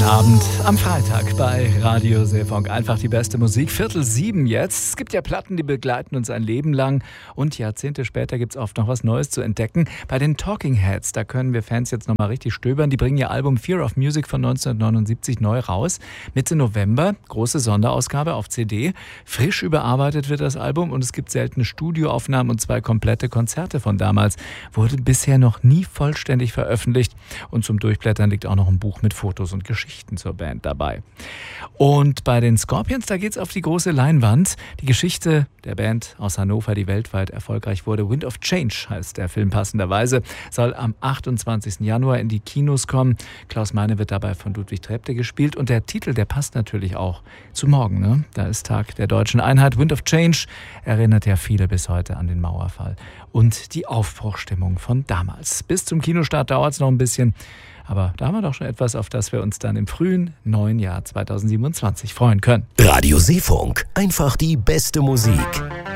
Guten Abend am Freitag bei Radio Seefunk. Einfach die beste Musik. 6:45 jetzt. Es gibt ja Platten, die begleiten uns ein Leben lang. Und Jahrzehnte später gibt es oft noch was Neues zu entdecken. Bei den Talking Heads, da können wir Fans jetzt nochmal richtig stöbern. Die bringen ihr Album Fear of Music von 1979 neu raus. Mitte November, große Sonderausgabe auf CD. Frisch überarbeitet wird das Album und es gibt seltene Studioaufnahmen und 2 komplette Konzerte von damals. Wurde bisher noch nie vollständig veröffentlicht. Und zum Durchblättern liegt auch noch ein Buch mit Fotos und Geschichten zur Band dabei. Und bei den Scorpions, da geht's auf die große Leinwand. Die Geschichte der Band aus Hannover, die weltweit erfolgreich wurde. Wind of Change heißt der Film passenderweise. Soll am 28. Januar in die Kinos kommen. Klaus Meine wird dabei von Ludwig Trepte gespielt. Und der Titel, der passt natürlich auch zu morgen, ne? Da ist Tag der deutschen Einheit. Wind of Change erinnert ja viele bis heute an den Mauerfall und die Aufbruchstimmung von damals. Bis zum Kinostart dauert es noch ein bisschen. Aber da haben wir doch schon etwas, auf das wir uns dann im frühen neuen Jahr 2027 freuen können. Radio Seefunk. Einfach die beste Musik.